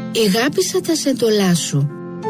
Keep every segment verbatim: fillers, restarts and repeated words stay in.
Εγάπησα τα σεντολά σου.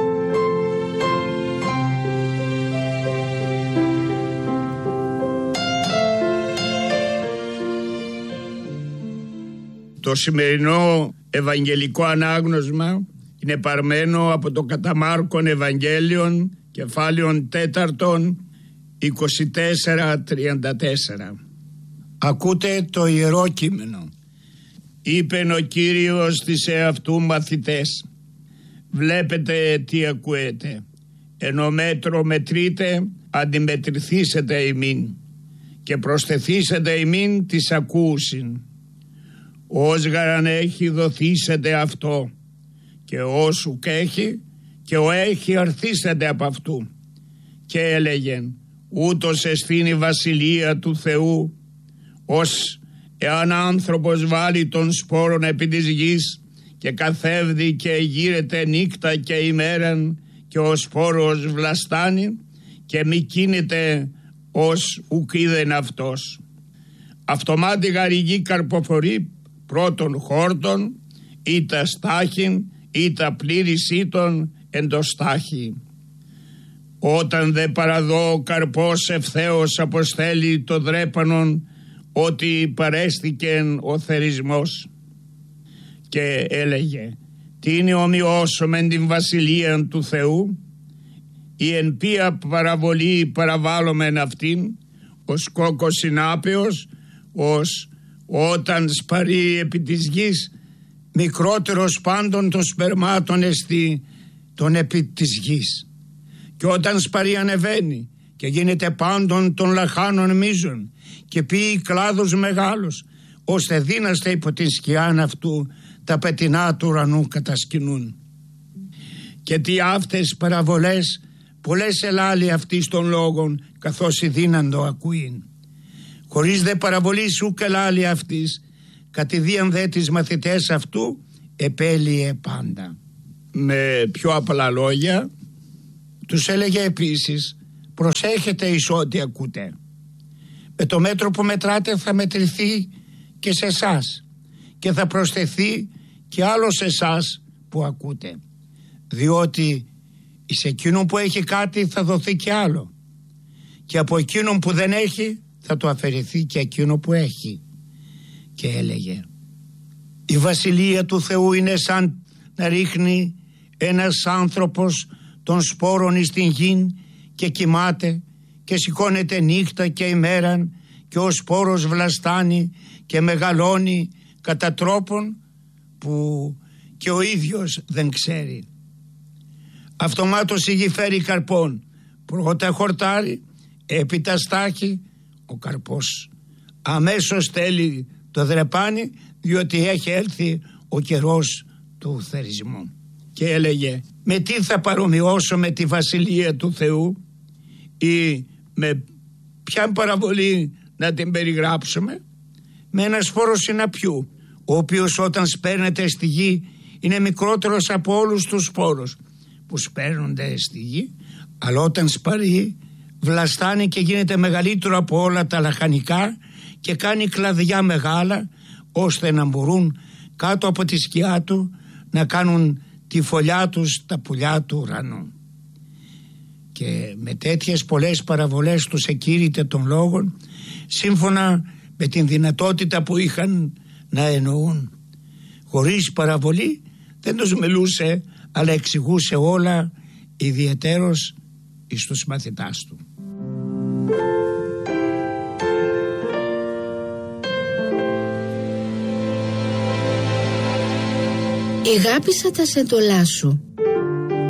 Το σημερινό Ευαγγελικό ανάγνωσμα είναι παρμένο από το κατά Μάρκον Ευαγγέλιον, κεφάλαιον τέταρτον, είκοσι τέσσερα τριάντα τέσσερα. Ακούτε το Ιερό Κείμενο. Είπεν ο Κύριος στις εαυτού μαθητές, βλέπετε τι ακούετε, ενώ μέτρο μετρείτε αντιμετρηθήσετε ημίν και προσθεθήσετε ημίν της ακούσιν. Ως γαραν έχει δοθήσετε αυτό και όσου και έχει και ο έχει αρθήσετε από αυτού. Και έλεγεν, ούτως εστίν η βασιλεία του Θεού, ως εάν άνθρωπος βάλει των σπόρων επί της γης και καθεύδει και γύρεται νύχτα και ημέραν και ο σπόρος βλαστάνει και μη κίνεται ως ουκ είδεν αυτός. Αυτομάτι γαριγή καρποφορεί πρώτων χόρτων ή τα στάχην ή τα πλήρης ήτων εν το στάχη. Όταν δε παραδώ ο καρπός ευθέως αποστέλει το δρέπανον ότι παρέστηκεν ο θερισμός. Και έλεγε, τι είναι ομοιώσω μεν την βασιλεία του Θεού, η εν ποια παραβολή παραβάλλομεν αυτήν, ως κόκκος συνάπεως, ως όταν σπαρεί επί της γης, μικρότερος πάντων των σπερμάτων εστί των επί της γης. Και όταν σπαρεί ανεβαίνει και γίνεται πάντων των λαχάνων μίζων και ποιεί κλάδους μεγάλους, ώστε δύναστε υπό την σκιάν αυτού τα πετεινά του ουρανού κατασκηνούν. Και τι αυτές παραβολές πολλές ελάλει αυτής των λόγων, καθώς η δύναντο ακούειν. Χωρίς δε παραβολή σου και λάλη αυτής, κατηδίαν δε τις μαθητές αυτού επέλυε πάντα. Με πιο απλά λόγια τους έλεγε επίσης, προσέχετε εις ό,τι ακούτε. Με το μέτρο που μετράτε θα μετρηθεί και σε εσάς και θα προσθεθεί και άλλο σε εσάς που ακούτε. Διότι εις εκείνον που έχει κάτι θα δοθεί και άλλο και από εκείνον που δεν έχει θα του αφαιρεθεί και εκείνο που έχει. Και έλεγε, η βασιλεία του Θεού είναι σαν να ρίχνει ένας άνθρωπος των σπόρων εις την γην και κοιμάται και σηκώνεται νύχτα και ημέραν και ο σπόρος βλαστάνει και μεγαλώνει κατά τρόπον που και ο ίδιος δεν ξέρει. Αυτομάτως η γη φέρει καρπών, πρώτα χορτάρι, έπειτα στάχει, ο καρπός αμέσως στέλνει το δρεπάνι, διότι έχει έρθει ο καιρός του θερισμού. Και έλεγε, με τι θα παρομοιώσω με τη βασιλεία του Θεού, ή με ποια παραβολή να την περιγράψουμε? Με ένα σπόρο συναπιού, ο οποίος όταν σπέρνεται στη γη είναι μικρότερος από όλους τους σπόρους που σπέρνονται στη γη, αλλά όταν σπαρεί βλαστάνει και γίνεται μεγαλύτερο από όλα τα λαχανικά και κάνει κλαδιά μεγάλα, ώστε να μπορούν κάτω από τη σκιά του να κάνουν τη φωλιά τους τα πουλιά του ουρανού. Και με τέτοιες πολλές παραβολές τους εκήρυτε των λόγων, σύμφωνα με την δυνατότητα που είχαν να εννοούν. Χωρίς παραβολή δεν τους μιλούσε, αλλά εξηγούσε όλα ιδιαιτέρως εις τους μαθητάς του. Εγάπησα τα σεντολά σου.